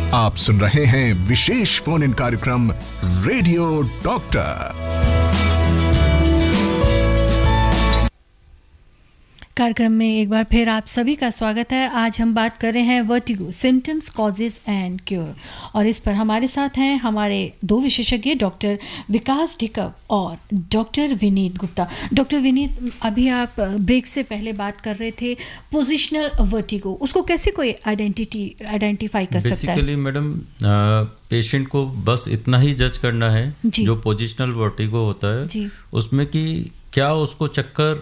आप सुन रहे हैं विशेष फोन इन कार्यक्रम रेडियो डॉक्टर। कार्यक्रम में एक बार फिर आप सभी का स्वागत है। आज हम बात कर रहे हैं vertigo, symptoms, causes and cure, और इस पर हमारे साथ हैं हमारे दो विशेषज्ञ, डॉक्टर विकास ढिकव और डॉक्टर विनीत गुप्ता। डॉक्टर विनीत, अभी आप ब्रेक से पहले बात कर रहे थे पोजिशनल वर्टिगो, उसको कैसे कोई आइडेंटिफाई कर सकता है? बेसिकली मैडम, पेशेंट को बस इतना ही जज करना है जो पोजिशनल वर्टिगो होता है उसमें कि क्या उसको चक्कर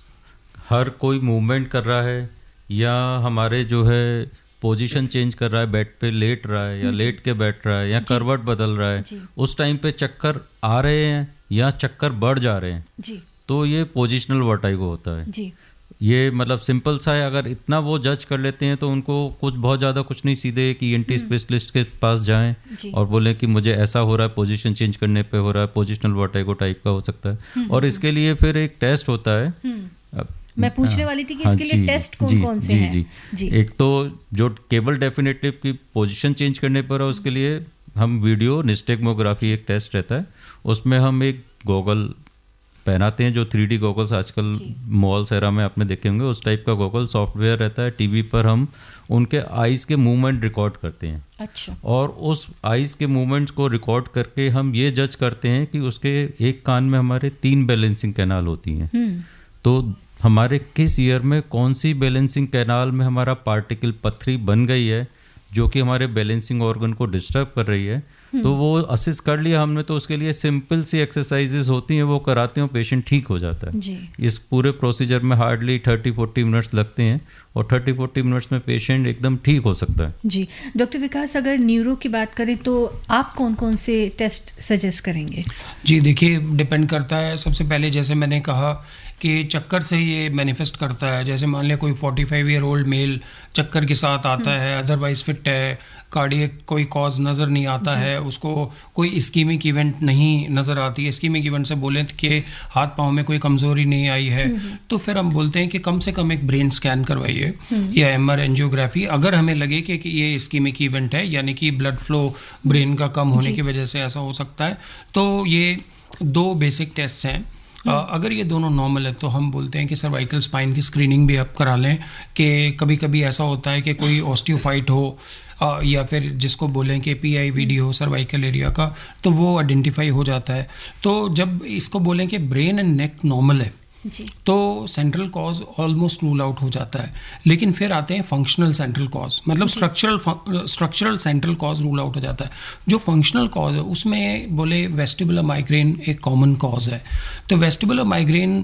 हर कोई मूवमेंट कर रहा है या हमारे जो है पोजीशन चेंज कर रहा है, बेड पे लेट रहा है या लेट के बैठ रहा है या करवट बदल रहा है, उस टाइम पे चक्कर आ रहे हैं या चक्कर बढ़ जा रहे हैं, तो ये पोजीशनल वर्टिगो होता है। ये मतलब सिंपल सा है। अगर इतना वो जज कर लेते हैं तो उनको बहुत ज़्यादा कुछ नहीं, सीधे कि ईएनटी स्पेशलिस्ट के पास जाएं और बोलें कि मुझे ऐसा हो रहा है, पोजीशन चेंज करने पे हो रहा है, पोजिशनल वर्टिगो टाइप का हो सकता है। और इसके लिए फिर एक टेस्ट होता है। मैं पूछने वाली थी कि इसके लिए टेस्ट कौन से हैं? एक तो जो केबल डेफिनेटिव की पोजीशन चेंज करने पर है, उसके लिए हम वीडियो निस्टेगमोग्राफी एक टेस्ट रहता है। उसमें हम एक गॉगल पहनाते हैं, जो 3D गॉगल्स आजकल मॉल्स एरा में आपने देखे होंगे, उस टाइप का गॉगल सॉफ्टवेयर रहता है। टीवी पर हम उनके आइज़ के मूवमेंट रिकॉर्ड करते हैं। अच्छा। और उस आइज़ के मूवमेंट्स को रिकॉर्ड करके हम ये जज करते हैं कि उसके एक कान में हमारे 3 बैलेंसिंग कैनाल होती हैं, तो हमारे किस ईयर में कौन सी बैलेंसिंग कैनाल में हमारा पार्टिकल पथरी बन गई है जो कि हमारे बैलेंसिंग ऑर्गन को डिस्टर्ब कर रही है, तो वो असिस्ट कर लिया हमने। तो उसके लिए सिंपल सी एक्सरसाइजेज होती हैं, वो कराते हैं, पेशेंट ठीक हो जाता है। इस पूरे प्रोसीजर में हार्डली 30-40 मिनट्स लगते हैं और 30-40 मिनट्स में पेशेंट एकदम ठीक हो सकता है। जी डॉक्टर विकास, अगर न्यूरो की बात करें तो आप कौन कौन से टेस्ट सजेस्ट करेंगे? जी देखिए, डिपेंड करता है। सबसे पहले जैसे मैंने कहा कि चक्कर से ये मैनिफेस्ट करता है। जैसे मान लिया कोई 45 ईयर ओल्ड मेल चक्कर के साथ आता है, अदरवाइज फिट है, कार्डियक कोई कॉज नज़र नहीं आता है, उसको कोई इस्कीमिक इवेंट नहीं नज़र आती है। इस्कीमिक इवेंट से बोलें कि हाथ पाँव में कोई कमज़ोरी नहीं आई है, तो फिर हम बोलते हैं कि कम से कम एक ब्रेन स्कैन करवाइए या MR एंजियोग्राफी, अगर हमें लगे कि ये इस्कीमिक इवेंट है, यानी कि ब्लड फ्लो ब्रेन का कम होने की वजह से ऐसा हो सकता है। तो ये 2 बेसिक टेस्ट हैं। अगर ये दोनों नॉर्मल है तो हम बोलते हैं कि सर्वाइकल स्पाइन की स्क्रीनिंग भी आप करा लें, कि कभी कभी ऐसा होता है कि कोई ऑस्टियोफाइट हो या फिर जिसको बोलें कि PIVD हो सर्वाइकल एरिया का, तो वो आइडेंटिफाई हो जाता है। तो जब इसको बोलें कि ब्रेन एंड नेक नॉर्मल है तो central cause almost rule out हो जाता है। लेकिन फिर आते हैं फंक्शनल सेंट्रल कॉज, मतलब structural central cause rule out हो जाता है। जो फंक्शनल कॉज है उसमें बोले वेस्टिबुलर माइग्रेन एक कॉमन कॉज है। तो वेस्टिबुलर माइग्रेन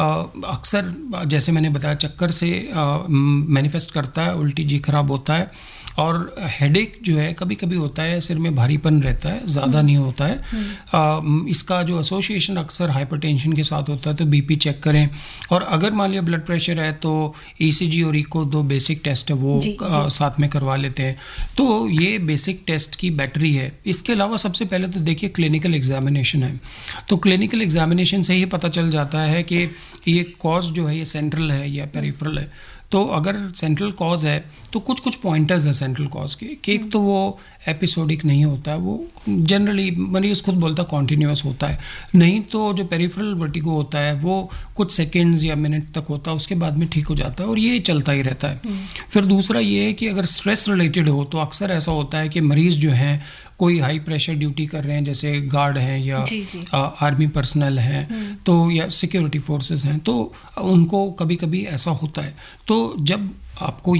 अक्सर जैसे मैंने बताया चक्कर से मैनिफेस्ट करता है, उल्टी जी खराब होता है, और हेडेक जो है कभी कभी होता है, सिर में भारीपन रहता है, ज़्यादा नहीं होता है। इसका जो एसोसिएशन अक्सर हाइपरटेंशन के साथ होता है, तो BP चेक करें। और अगर मान लिया ब्लड प्रेशर है तो ECG और इको 2 बेसिक टेस्ट है वो साथ में करवा लेते हैं। तो ये बेसिक टेस्ट की बैटरी है। इसके अलावा सबसे पहले तो देखिए क्लिनिकल एग्जामिनेशन है। तो क्लिनिकल एग्जामिनेशन से ही पता चल जाता है कि ये कॉज जो है ये सेंट्रल है या पेरिफेरल है। तो अगर सेंट्रल कॉज है तो कुछ पॉइंटर्स हैं सेंट्रल कॉज के, कि एक तो वो एपिसोडिक नहीं होता है, वो जनरली मरीज खुद बोलता कॉन्टीन्यूअस होता है। नहीं तो जो पेरिफेरल वर्टिगो होता है वो कुछ सेकंड्स या मिनट तक होता है, उसके बाद में ठीक हो जाता है और ये चलता ही रहता है। फिर दूसरा ये है कि अगर स्ट्रेस रिलेटेड हो तो अक्सर ऐसा होता है कि मरीज़ जो हैं कोई हाई प्रेशर ड्यूटी कर रहे हैं, जैसे गार्ड हैं या आर्मी पर्सनल हैं, तो या सिक्योरिटी फोर्सेस हैं, तो उनको कभी कभी ऐसा होता है। तो जब आपको